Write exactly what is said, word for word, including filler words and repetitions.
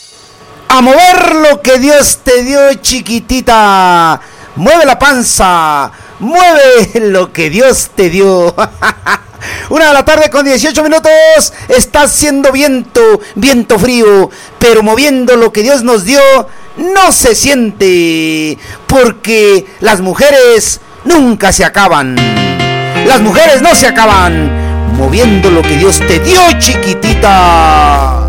A mover lo que Dios te dio, chiquitita. Mueve la panza, mueve lo que Dios te dio. Una de la tarde con dieciocho minutos. Está haciendo viento, viento frío, pero moviendo lo que Dios nos dio no se siente, porque las mujeres nunca se acaban. Las mujeres no se acaban. Moviendo lo que Dios te dio, chiquitita.